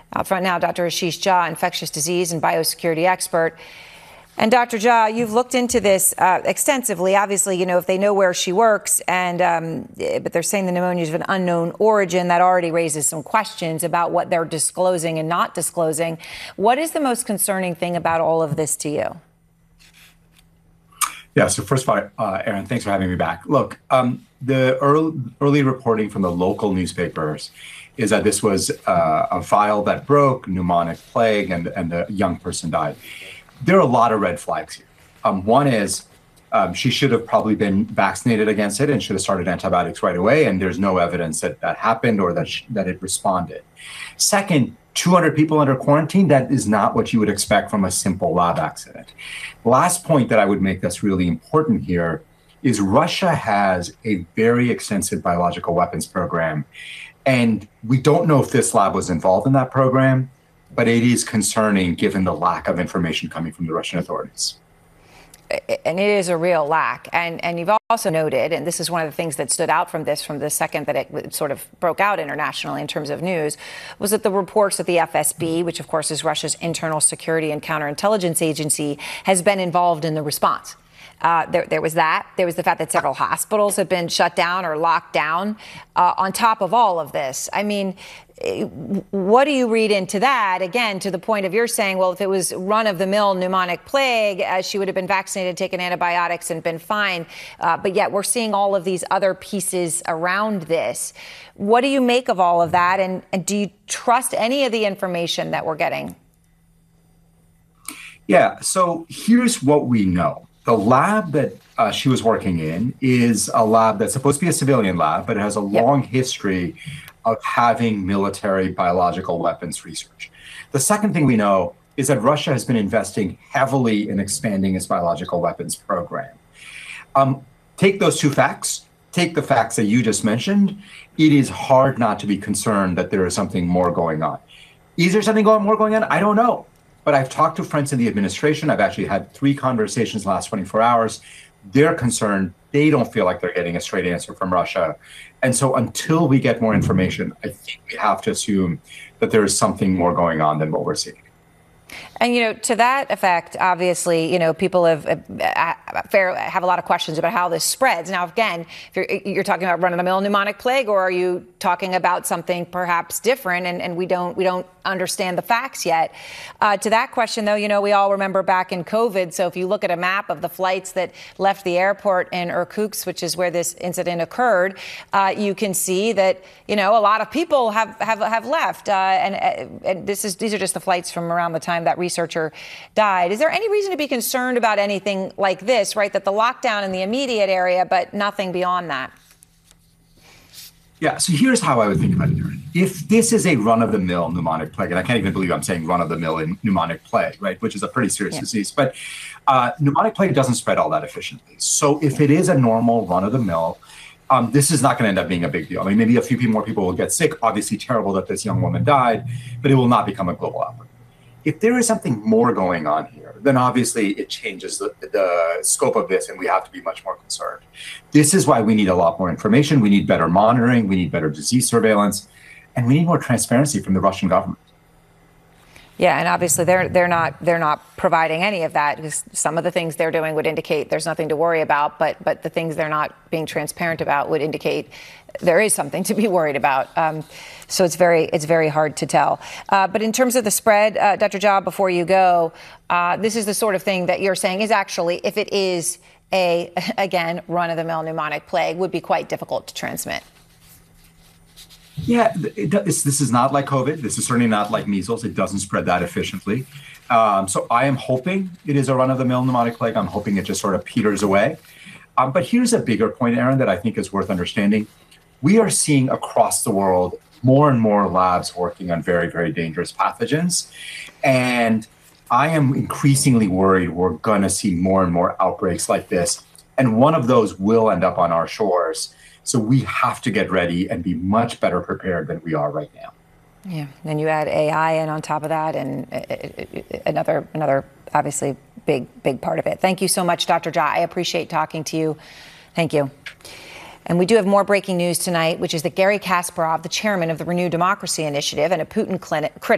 Out front now, Dr. Ashish Jha, infectious disease and biosecurity expert. And Dr. Jha, you've looked into this extensively. Obviously, if they know where she works, but they're saying the pneumonia is of an unknown origin, that already raises some questions about what they're disclosing and not disclosing. What is the most concerning thing about all of this to you? Yeah, so first of all, Erin, thanks for having me back. Look, the early reporting from the local newspapers is that this was a vial that broke, pneumonic plague, and the young person died. There are a lot of red flags here. One is she should have probably been vaccinated against it and should have started antibiotics right away, and there's no evidence that that happened or that it responded. Second, 200 people under quarantine, that is not what you would expect from a simple lab accident. Last point that I would make that's really important here is Russia has a very extensive biological weapons program, and we don't know if this lab was involved in that program, but it is concerning given the lack of information coming from the Russian authorities. And it is a real lack. And you've also noted, and this is one of the things that stood out from the second that it sort of broke out internationally in terms of news, was that the reports that the FSB, which of course is Russia's internal security and counterintelligence agency, has been involved in the response. There was that. There was the fact that several hospitals have been shut down or locked down on top of all of this. I mean, what do you read into that? Again, to the point of you're saying, well, if it was run-of-the-mill pneumonic plague, she would have been vaccinated, taken antibiotics, and been fine. But yet we're seeing all of these other pieces around this. What do you make of all of that? And do you trust any of the information that we're getting? Yeah, so here's what we know. The lab that she was working in is a lab that's supposed to be a civilian lab, but it has a long history of having military biological weapons research. The second thing we know is that Russia has been investing heavily in expanding its biological weapons program. Take those two facts, take the facts that you just mentioned. It is hard not to be concerned that there is something more going on. Is there something more going on? I don't know. But I've talked to friends in the administration. I've actually had 3 conversations in the last 24 hours. They're concerned. They don't feel like they're getting a straight answer from Russia. And so until we get more information, I think we have to assume that there is something more going on than what we're seeing. And, to that effect, obviously, people have a lot of questions about how this spreads. Now, again, if you're talking about run-of-the-mill pneumonic plague, or are you talking about something perhaps different, and we don't understand the facts yet. To that question, though, we all remember back in COVID. So if you look at a map of the flights that left the airport in Irkutsk, which is where this incident occurred, you can see that, a lot of people have left. And these are just the flights from around the time that researcher died. Is there any reason to be concerned about anything like this, right? That the lockdown in the immediate area, but nothing beyond that? Yeah, so here's how I would think about it, Erin. If this is a run-of-the-mill pneumonic plague, and I can't even believe I'm saying run-of-the-mill in pneumonic plague, right, which is a pretty serious disease, but pneumonic plague doesn't spread all that efficiently. So if it is a normal run-of-the-mill, this is not going to end up being a big deal. I mean, maybe a few more people will get sick. Obviously terrible that this young woman died, but it will not become a global outbreak. If there is something more going on here, then obviously it changes the scope of this, and we have to be much more concerned. This is why we need a lot more information. We need better monitoring. We need better disease surveillance, and we need more transparency from the Russian government. Yeah, and obviously they're not providing any of that, because some of the things they're doing would indicate there's nothing to worry about, but the things they're not being transparent about would indicate there is something to be worried about. So it's very hard to tell. But in terms of the spread, Dr. Jha, before you go, this is the sort of thing that you're saying is actually, if it is again, run-of-the-mill pneumonic plague, would be quite difficult to transmit. Yeah, this is not like COVID. This is certainly not like measles. It doesn't spread that efficiently. So I am hoping it is a run-of-the-mill pneumonic plague. I'm hoping it just sort of peters away. But here's a bigger point, Erin, that I think is worth understanding. We are seeing across the world more and more labs working on very, very dangerous pathogens. And I am increasingly worried we're going to see more and more outbreaks like this. And one of those will end up on our shores. So we have to get ready and be much better prepared than we are right now. Yeah, and you add AI in on top of that, and another obviously big part of it. Thank you so much, Dr. Jha. I appreciate talking to you. Thank you. And we do have more breaking news tonight, which is that Garry Kasparov, the chairman of the Renew Democracy Initiative and a Putin critic,